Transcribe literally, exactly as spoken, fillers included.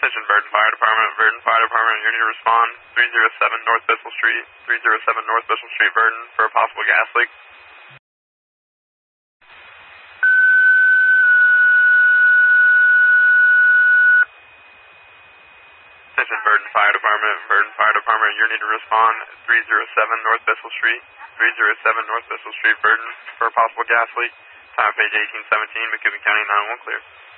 Attention Verdon Fire Department, Verdon Fire Department, you need to respond. three oh seven North Bissell Street, three oh seven North Bissell Street, Verdon, for a possible gas leak. Attention Verdon Fire Department, Verdon Fire Department, you need to respond. three oh seven North Bissell Street, three oh seven North Bissell Street, Verdon, for a possible gas leak. Time of page eighteen seventeen, McCook County nine one one clear.